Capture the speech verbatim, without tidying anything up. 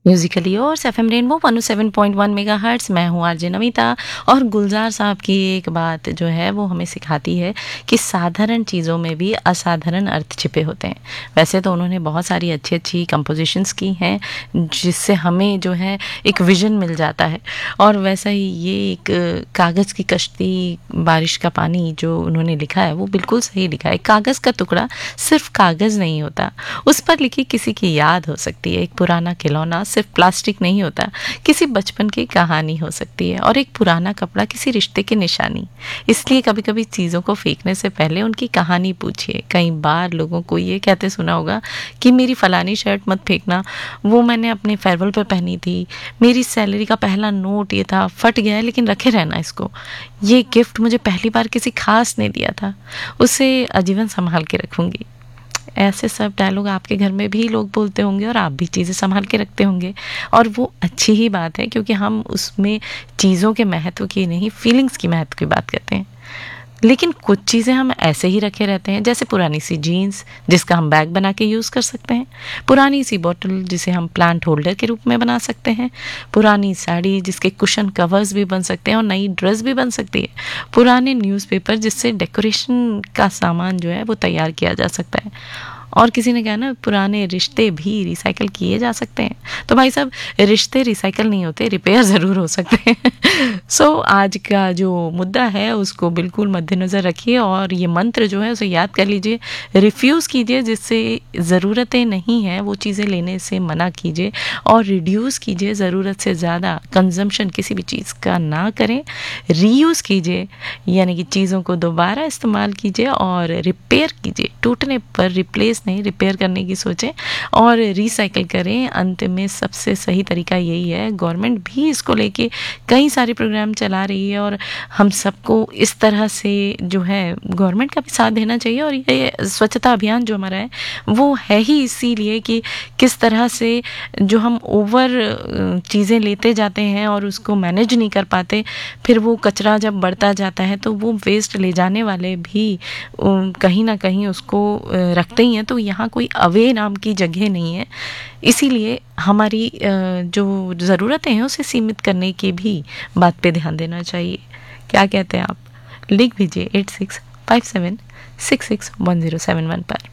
Musically और F M rainbow one O seven point one megahertz. मैं हूँ RJ Namita. और गुलजार साहब की एक बात जो है वो हमें सिखाती है कि साधारण चीज़ों में भी असाधारण अर्थ छिपे होते हैं। वैसे तो उन्होंने बहुत सारी अच्छी अच्छी कंपोजिशंस की हैं जिससे हमें जो है एक विजन मिल जाता है। और वैसा ही ये एक कागज़ की कश्ती, बारिश का पानी जो उन्होंने लिखा है वो बिल्कुल सही लिखा है। कागज़ का टुकड़ा सिर्फ कागज़ नहीं होता, उस पर लिखी किसी की याद हो सकती है। एक पुराना खिलौना सिर्फ प्लास्टिक नहीं होता, किसी बचपन की कहानी हो सकती है। और एक पुराना कपड़ा किसी रिश्ते की निशानी। इसलिए कभी कभी चीज़ों को फेंकने से पहले उनकी कहानी पूछिए। कई बार लोगों को ये कहते सुना होगा कि मेरी फलानी शर्ट मत फेंकना, वो मैंने अपने फेयरवेल पर पहनी थी। मेरी सैलरी का पहला नोट ये था, फट गया है लेकिन रखे रहना इसको। ये गिफ्ट मुझे पहली बार किसी खास ने दिया था, उसे आजीवन संभाल के रखूंगी। ऐसे सब डायलॉग आपके घर में भी लोग बोलते होंगे और आप भी चीज़ें संभाल के रखते होंगे। और वो अच्छी ही बात है, क्योंकि हम उसमें चीज़ों के महत्व की नहीं, फीलिंग्स की महत्व की बात करते हैं। लेकिन कुछ चीज़ें हम ऐसे ही रखे रहते हैं, जैसे पुरानी सी जीन्स जिसका हम बैग बना के यूज़ कर सकते हैं, पुरानी सी बॉटल जिसे हम प्लांट होल्डर के रूप में बना सकते हैं, पुरानी साड़ी जिसके कुशन कवर्स भी बन सकते हैं और नई ड्रेस भी बन सकती है, पुराने न्यूज़पेपर जिससे डेकोरेशन का सामान जो है वो तैयार किया जा सकता है। और किसी ने कहा ना, पुराने रिश्ते भी रिसाइकल किए जा सकते हैं। तो भाई साहब, रिश्ते रिसाइकल नहीं होते, रिपेयर ज़रूर हो सकते हैं। सो so, आज का जो मुद्दा है उसको बिल्कुल मद्देनज़र रखिए और ये मंत्र जो है उसे याद कर लीजिए। रिफ्यूज़ कीजिए, जिससे ज़रूरतें नहीं हैं वो चीज़ें लेने से मना कीजिए। और रिड्यूस कीजिए, ज़रूरत से ज़्यादा कंजम्पशन किसी भी चीज़ का ना करें। रीयूज़ कीजिए, यानी कि चीज़ों को दोबारा इस्तेमाल कीजिए। और रिपेयर कीजिए, टूटने पर रिप्लेस नहीं, रिपेयर करने की सोचें और रिसाइकिल करें। अंत में सबसे सही तरीका यही है। गवर्नमेंट भी इसको लेके कई सारे प्रोग्राम चला रही है और हम सबको इस तरह से जो है गवर्नमेंट का भी साथ देना चाहिए। और ये स्वच्छता अभियान जो हमारा है वो है ही इसीलिए कि किस तरह से जो हम ओवर चीज़ें लेते जाते हैं और उसको मैनेज नहीं कर पाते, फिर वो कचरा जब बढ़ता जाता है तो वो वेस्ट ले जाने वाले भी कहीं ना कहीं उसको रखते ही हैं। तो यहाँ कोई अवे नाम की जगह नहीं है। इसीलिए हमारी जो ज़रूरतें हैं उसे सीमित करने की भी बात पे ध्यान देना चाहिए। क्या कहते हैं आप? लिख भेजिए eight six five seven six six one zero seven one पर।